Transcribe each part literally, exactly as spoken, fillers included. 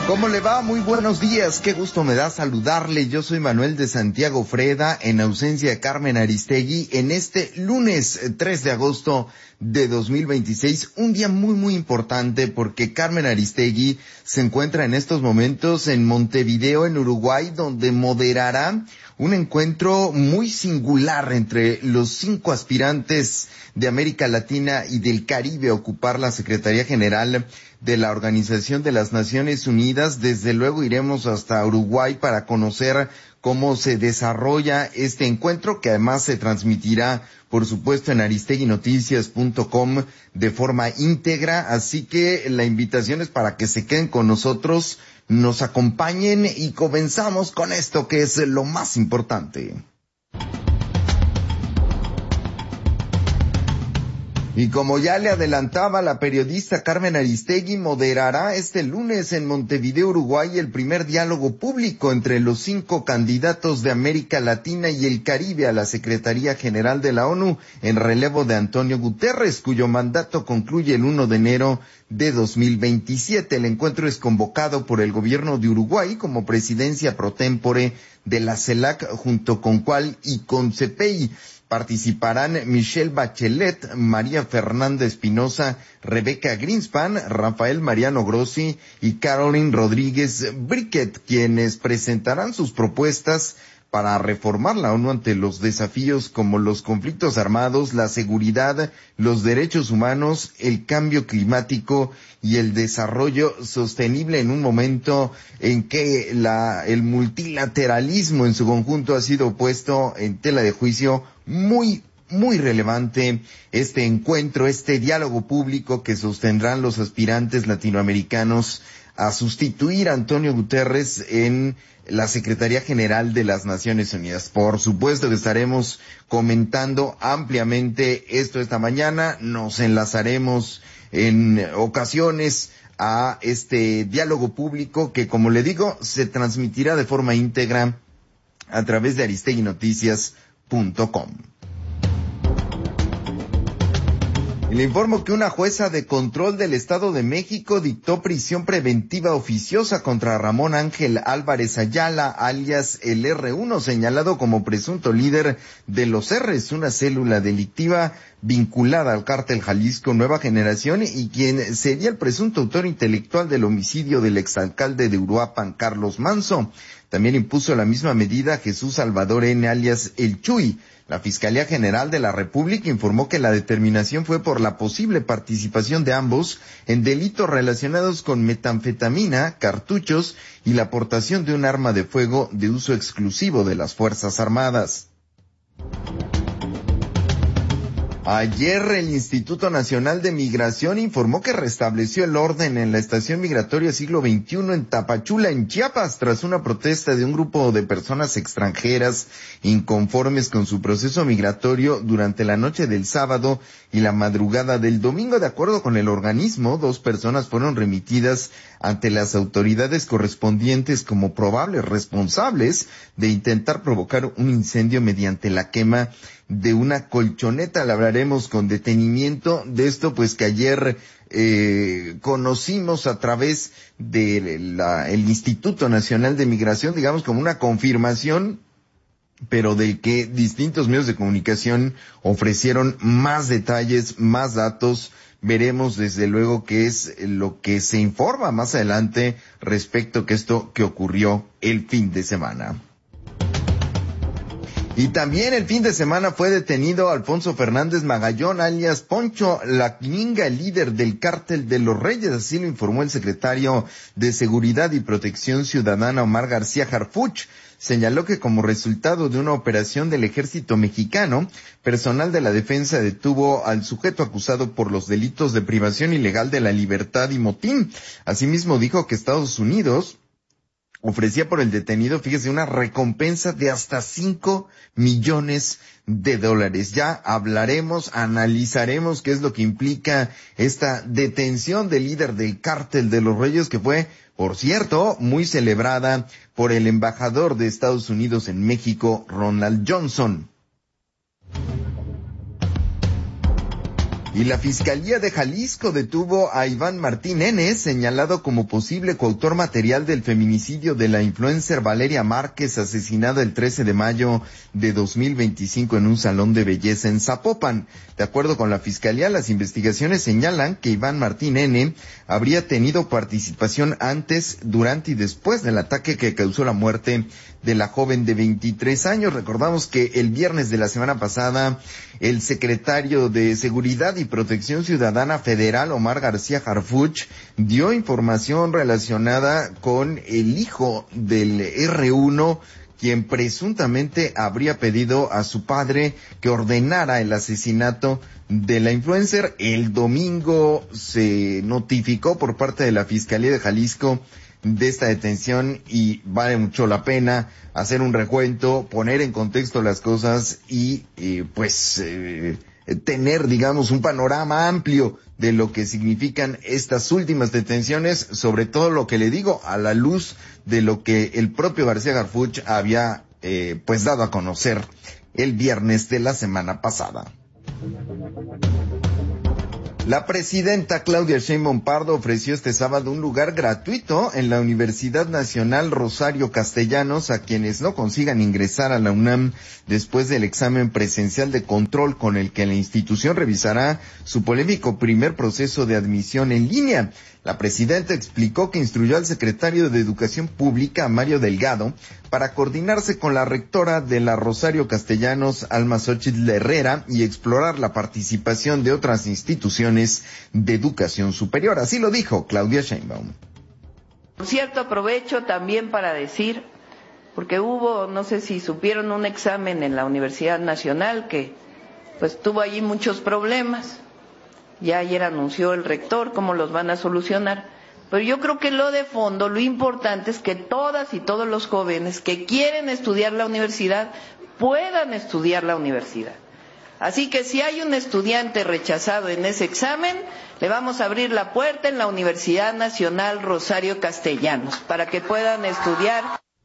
¿Cómo le va? Muy buenos días, qué gusto me da saludarle. Yo soy Manuel de Santiago Freda, en ausencia de Carmen Aristegui, en este lunes tres de agosto de dos mil veintiséis, un día muy muy importante porque Carmen Aristegui se encuentra en estos momentos en Montevideo, en Uruguay, donde moderará un encuentro muy singular entre los cinco aspirantes de América Latina y del Caribe a ocupar la Secretaría General de la Organización de las Naciones Unidas. Desde luego iremos hasta Uruguay para conocer cómo se desarrolla este encuentro, que además se transmitirá, por supuesto, en aristegui noticias punto com de forma íntegra. Así que la invitación es para que se queden con nosotros, nos acompañen y comenzamos con esto que es lo más importante. Y como ya le adelantaba, la periodista Carmen Aristegui moderará este lunes en Montevideo, Uruguay, el primer diálogo público entre los cinco candidatos de América Latina y el Caribe a la Secretaría General de la ONU en relevo de Antonio Guterres, cuyo mandato concluye el primero de enero de dos mil veintisiete. El encuentro es convocado por el gobierno de Uruguay como presidencia pro tempore de la CELAC junto con Cual y con CEPEI. Participarán Michelle Bachelet, María Fernanda Espinosa, Rebeca Greenspan, Rafael Mariano Grossi y Caroline Rodríguez Briquet, quienes presentarán sus propuestas para reformar la ONU ante los desafíos como los conflictos armados, la seguridad, los derechos humanos, el cambio climático y el desarrollo sostenible en un momento en que la, el multilateralismo en su conjunto ha sido puesto en tela de juicio. Muy, muy relevante este encuentro, este diálogo público que sostendrán los aspirantes latinoamericanos a sustituir a Antonio Guterres en la Secretaría General de las Naciones Unidas. Por supuesto que estaremos comentando ampliamente esto esta mañana, nos enlazaremos en ocasiones a este diálogo público que, como le digo, se transmitirá de forma íntegra a través de aristegui noticias punto com. Le informo que una jueza de control del Estado de México dictó prisión preventiva oficiosa contra Ramón Ángel Álvarez Ayala, alias el erre uno, señalado como presunto líder de los R's, una célula delictiva vinculada al cártel Jalisco Nueva Generación y quien sería el presunto autor intelectual del homicidio del exalcalde de Uruapan, Carlos Manso. También impuso la misma medida a Jesús Salvador N., alias El Chuy. La Fiscalía General de la República informó que la determinación fue por la posible participación de ambos en delitos relacionados con metanfetamina, cartuchos y la aportación de un arma de fuego de uso exclusivo de las Fuerzas Armadas. Ayer el Instituto Nacional de Migración informó que restableció el orden en la estación migratoria siglo veintiuno en Tapachula, en Chiapas, tras una protesta de un grupo de personas extranjeras inconformes con su proceso migratorio durante la noche del sábado y la madrugada del domingo. De acuerdo con el organismo, dos personas fueron remitidas ante las autoridades correspondientes como probables responsables de intentar provocar un incendio mediante la quema de una colchoneta. Le hablaremos con detenimiento de esto, pues que ayer eh, conocimos a través de la, el Instituto Nacional de Migración, digamos como una confirmación, pero del que distintos medios de comunicación ofrecieron más detalles, más datos. Veremos desde luego qué es lo que se informa más adelante respecto a esto que ocurrió el fin de semana. Y también el fin de semana fue detenido Alfonso Fernández Magallón, alias Poncho Laquinga, el líder del Cártel de los Reyes, así lo informó el secretario de Seguridad y Protección Ciudadana Omar García Harfuch. Señaló que como resultado de una operación del ejército mexicano, personal de la defensa detuvo al sujeto acusado por los delitos de privación ilegal de la libertad y motín. Asimismo dijo que Estados Unidos ofrecía por el detenido, fíjese, una recompensa de hasta cinco millones de dólares. Ya hablaremos, analizaremos qué es lo que implica esta detención del líder del Cártel de los Reyes, que fue, por cierto, muy celebrada por el embajador de Estados Unidos en México, Ronald Johnson. Y la Fiscalía de Jalisco detuvo a Iván Martín N., señalado como posible coautor material del feminicidio de la influencer Valeria Márquez, asesinada el trece de mayo de dos mil veinticinco en un salón de belleza en Zapopan. De acuerdo con la Fiscalía, las investigaciones señalan que Iván Martín N. habría tenido participación antes, durante y después del ataque que causó la muerte de la joven de veintitrés años. Recordamos que el viernes de la semana pasada, el secretario de Seguridad y Protección Ciudadana Federal, Omar García Harfuch, dio información relacionada con el hijo del erre uno, quien presuntamente habría pedido a su padre que ordenara el asesinato de la influencer. El domingo se notificó por parte de la Fiscalía de Jalisco de esta detención y vale mucho la pena hacer un recuento, poner en contexto las cosas y eh, pues eh, tener, digamos, un panorama amplio de lo que significan estas últimas detenciones, sobre todo lo que le digo, a la luz de lo que el propio García Harfuch había eh, pues dado a conocer el viernes de la semana pasada. La presidenta Claudia Sheinbaum Pardo ofreció este sábado un lugar gratuito en la Universidad Nacional Rosario Castellanos a quienes no consigan ingresar a la UNAM después del examen presencial de control con el que la institución revisará su polémico primer proceso de admisión en línea. La presidenta explicó que instruyó al secretario de Educación Pública, Mario Delgado, para coordinarse con la rectora de la Rosario Castellanos, Alma Xóchitl Herrera, y explorar la participación de otras instituciones de educación superior. Así lo dijo Claudia Sheinbaum. Por cierto, aprovecho también para decir, porque hubo, no sé si supieron, un examen en la Universidad Nacional que pues tuvo allí muchos problemas. Ya ayer anunció el rector cómo los van a solucionar, pero yo creo que lo de fondo, lo importante es que todas y todos los jóvenes que quieren estudiar la universidad puedan estudiar la universidad. Así que si hay un estudiante rechazado en ese examen, le vamos a abrir la puerta en la Universidad Nacional Rosario Castellanos para que puedan estudiar.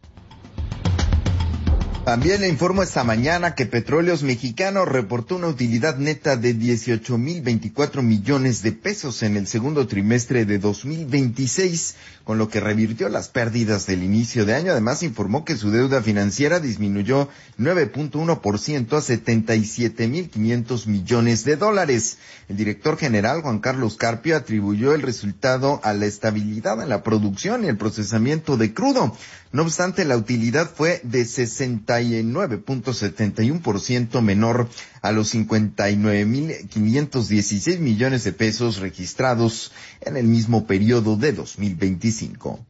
También le informo esta mañana que Petróleos Mexicanos reportó una utilidad neta de dieciocho mil veinticuatro millones de pesos en el segundo trimestre de dos mil veintiséis, con lo que revirtió las pérdidas del inicio de año. Además, informó que su deuda financiera disminuyó nueve punto uno por ciento a setenta y siete mil quinientos millones de dólares. El director general, Juan Carlos Carpio, atribuyó el resultado a la estabilidad en la producción y el procesamiento de crudo. No obstante, la utilidad fue de sesenta y nueve punto setenta y uno por ciento menor a los cincuenta y nueve mil quinientos dieciséis millones de pesos registrados en el mismo periodo de dos mil veinticinco.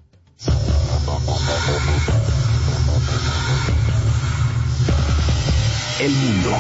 El mundo.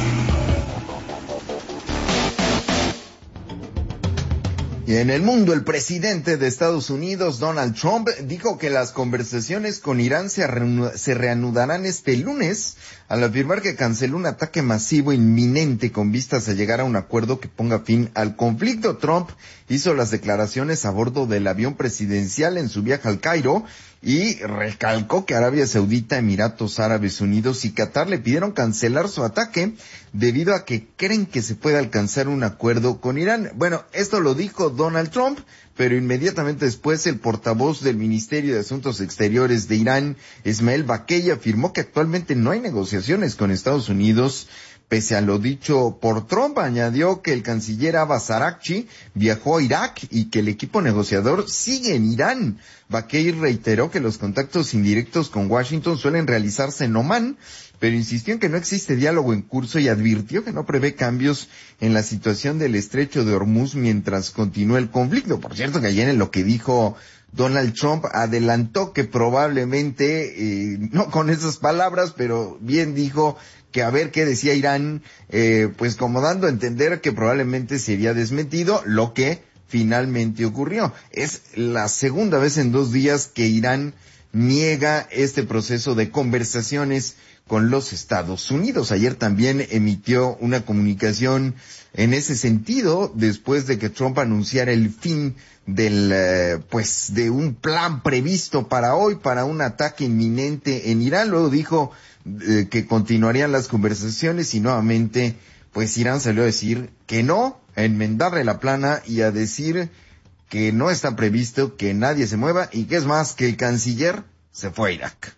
Y en el mundo, el presidente de Estados Unidos, Donald Trump, dijo que las conversaciones con Irán se, reanu- se reanudarán este lunes, al afirmar que canceló un ataque masivo inminente con vistas a llegar a un acuerdo que ponga fin al conflicto. Trump hizo las declaraciones a bordo del avión presidencial en su viaje al Cairo y recalcó que Arabia Saudita, Emiratos Árabes Unidos y Qatar le pidieron cancelar su ataque debido a que creen que se puede alcanzar un acuerdo con Irán. Bueno, esto lo dijo Donald Trump, pero inmediatamente después el portavoz del Ministerio de Asuntos Exteriores de Irán, Ismael Baquey, afirmó que actualmente no hay negociaciones con Estados Unidos. Pese a lo dicho por Trump, añadió que el canciller Abbas Araghchi viajó a Irak y que el equipo negociador sigue en Irán. Baquey reiteró que los contactos indirectos con Washington suelen realizarse en Omán, pero insistió en que no existe diálogo en curso y advirtió que no prevé cambios en la situación del estrecho de Hormuz mientras continúe el conflicto. Por cierto, que ayer en lo que dijo Donald Trump adelantó que probablemente, eh, no con esas palabras, pero bien dijo que a ver qué decía Irán, eh, pues como dando a entender que probablemente sería desmentido, lo que finalmente ocurrió. Es la segunda vez en dos días que Irán niega este proceso de conversaciones con los Estados Unidos. Ayer también emitió una comunicación en ese sentido, después de que Trump anunciara el fin del, eh, pues, de un plan previsto para hoy, para un ataque inminente en Irán. Luego dijo que continuarían las conversaciones y nuevamente pues Irán salió a decir que no, a enmendarle la plana y a decir que no está previsto que nadie se mueva y que es más, que el canciller se fue a Irak.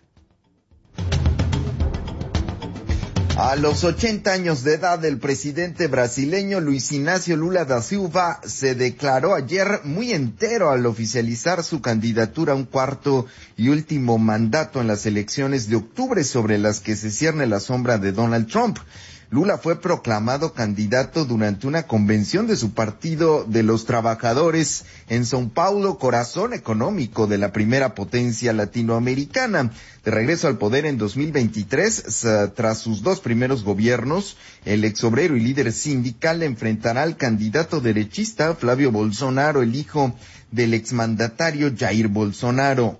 A los ochenta años de edad, el presidente brasileño Luis Inácio Lula da Silva se declaró ayer muy entero al oficializar su candidatura a un cuarto y último mandato en las elecciones de octubre, sobre las que se cierne la sombra de Donald Trump. Lula fue proclamado candidato durante una convención de su Partido de los Trabajadores en São Paulo, corazón económico de la primera potencia latinoamericana. De regreso al poder en dos mil veintitrés, tras sus dos primeros gobiernos, el exobrero y líder sindical enfrentará al candidato derechista Flavio Bolsonaro, el hijo del exmandatario Jair Bolsonaro.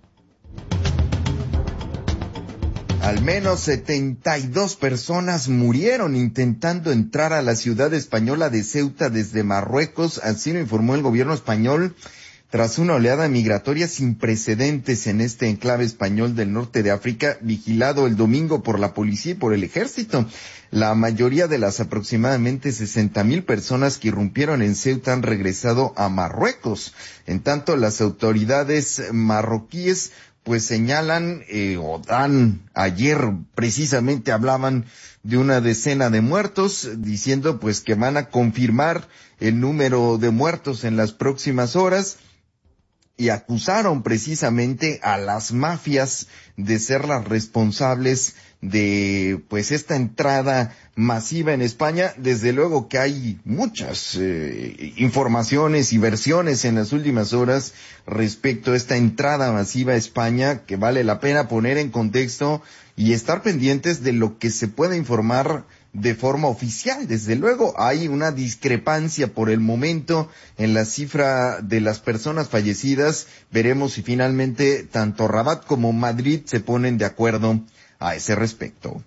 Al menos setenta y dos personas murieron intentando entrar a la ciudad española de Ceuta desde Marruecos, así lo informó el gobierno español, tras una oleada migratoria sin precedentes en este enclave español del norte de África, vigilado el domingo por la policía y por el ejército. La mayoría de las aproximadamente sesenta mil personas que irrumpieron en Ceuta han regresado a Marruecos. En tanto, las autoridades marroquíes pues señalan eh, o dan, ayer precisamente hablaban de una decena de muertos, diciendo pues que van a confirmar el número de muertos en las próximas horas, y acusaron precisamente a las mafias de ser las responsables de pues esta entrada masiva en España. Desde luego que hay muchas eh, informaciones y versiones en las últimas horas respecto a esta entrada masiva a España, que vale la pena poner en contexto y estar pendientes de lo que se pueda informar de forma oficial. Desde luego hay una discrepancia por el momento en la cifra de las personas fallecidas. Veremos si finalmente tanto Rabat como Madrid se ponen de acuerdo a ese respecto.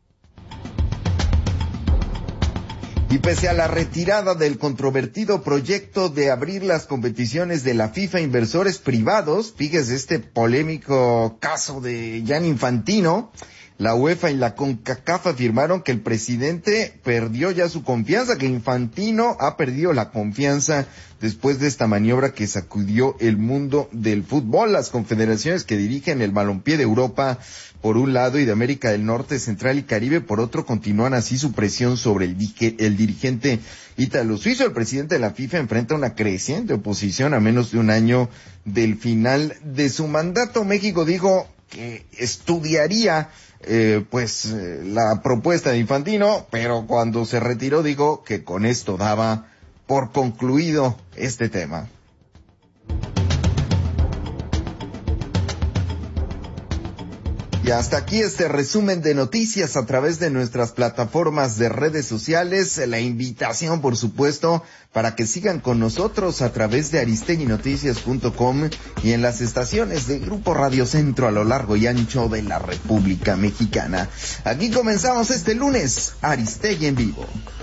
Y pese a la retirada del controvertido proyecto de abrir las competiciones de la FIFA a inversores privados, fíjese este polémico caso de Gianni Infantino, la UEFA y la CONCACAF afirmaron que el presidente perdió ya su confianza, que Infantino ha perdido la confianza después de esta maniobra que sacudió el mundo del fútbol. Las confederaciones que dirigen el balompié de Europa, por un lado, y de América del Norte, Central y Caribe, por otro, continúan así su presión sobre el, dije, el dirigente ítalo-suizo. El presidente de la FIFA enfrenta una creciente oposición a menos de un año del final de su mandato. México dijo que estudiaría eh, pues eh, la propuesta de Infantino, pero cuando se retiró dijo que con esto daba por concluido este tema. Y hasta aquí este resumen de noticias a través de nuestras plataformas de redes sociales. La invitación, por supuesto, para que sigan con nosotros a través de aristegui noticias punto com y en las estaciones de Grupo Radio Centro a lo largo y ancho de la República Mexicana. Aquí comenzamos este lunes, Aristegui en vivo.